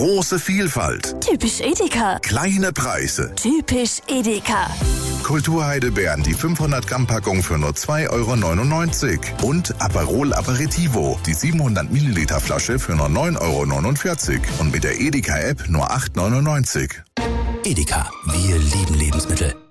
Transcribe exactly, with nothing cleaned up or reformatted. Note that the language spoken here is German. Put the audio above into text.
Große Vielfalt. Typisch Edeka. Kleine Preise. Typisch Edeka. Kulturheidelbeeren, die fünfhundert Gramm Packung für nur zwei Euro neunundneunzig. Und Aperol Aperitivo, die siebenhundert Milliliter Flasche für nur neun Euro neunundvierzig. Und mit der Edeka-App nur acht Euro neunundneunzig. Edeka, wir lieben Lebensmittel.